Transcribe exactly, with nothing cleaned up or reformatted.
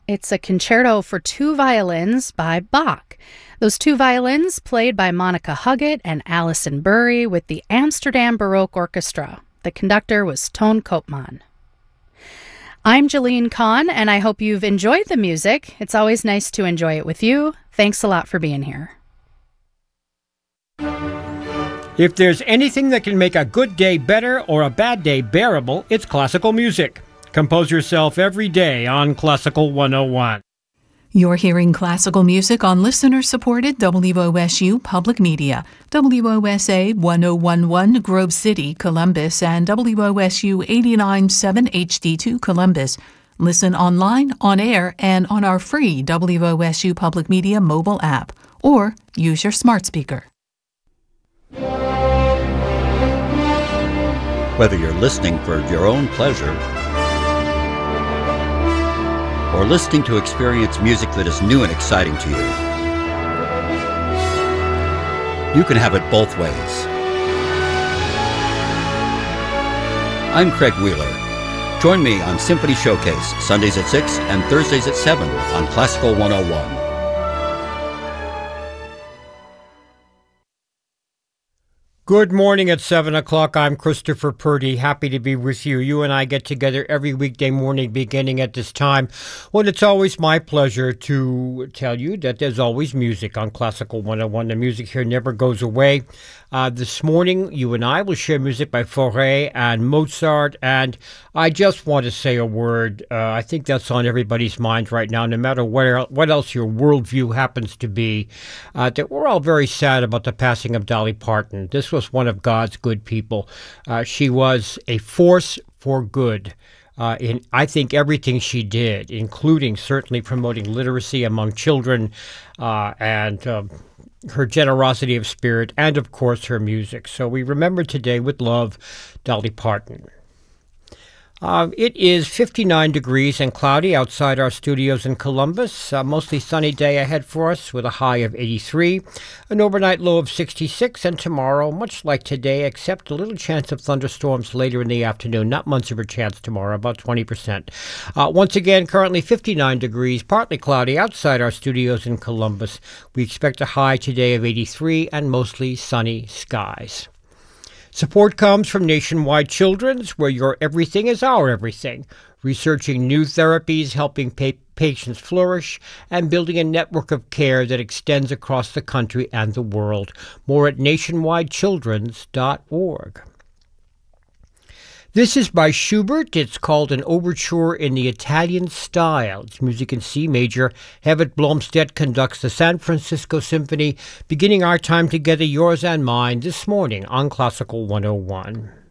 It's a concerto for two violins by Bach. Those two violins played by Monica Huggett and Alison Burry with the Amsterdam Baroque Orchestra. The conductor was Toon Koopman. I'm Jeline Kahn, and I hope you've enjoyed the music. It's always nice to enjoy it with you. Thanks a lot for being here. If there's anything that can make a good day better or a bad day bearable, it's classical music. Compose yourself every day on Classical one oh one. You're hearing classical music on listener-supported W O S U Public Media, W O S A one oh one point one Grove City, Columbus, and W O S U eighty-nine point seven H D two Columbus. Listen online, on air, and on our free W O S U Public Media mobile app, or use your smart speaker. Whether you're listening for your own pleasure or listening to experience music that is new and exciting to you, you can have it both ways. I'm Craig Wheeler. Join me on Symphony Showcase, Sundays at six and Thursdays at seven on Classical one oh one. Good morning at seven o'clock. I'm Christopher Purdy. Happy to be with you. You and I get together every weekday morning beginning at this time, when it's always my pleasure to tell you that there's always music on Classical one oh one. The music here never goes away. Uh, this morning, you and I will share music by Fauré and Mozart, and I just want to say a word. Uh, I think that's on everybody's mind right now, no matter what, what else your worldview happens to be, uh, that we're all very sad about the passing of Dolly Parton. This was one of God's good people. Uh, she was a force for good. Uh, in, I think, everything she did, including certainly promoting literacy among children uh, and uh, her generosity of spirit, and, of course, her music. So we remember today with love Dolly Parton. Uh, it is fifty-nine degrees and cloudy outside our studios in Columbus. A mostly sunny day ahead for us with a high of eighty-three, an overnight low of sixty-six, and tomorrow, much like today, except a little chance of thunderstorms later in the afternoon. Not much of a chance tomorrow, about twenty percent. Uh, once again, currently fifty-nine degrees, partly cloudy outside our studios in Columbus. We expect a high today of eighty-three and mostly sunny skies. Support comes from Nationwide Children's, where your everything is our everything, researching new therapies, helping pa- patients flourish, and building a network of care that extends across the country and the world. More at nationwide children's dot org. This is by Schubert. It's called an overture in the Italian style. It's music in C major. Hewitt Blomstedt conducts the San Francisco Symphony, beginning our time together, yours and mine, this morning on Classical one oh one.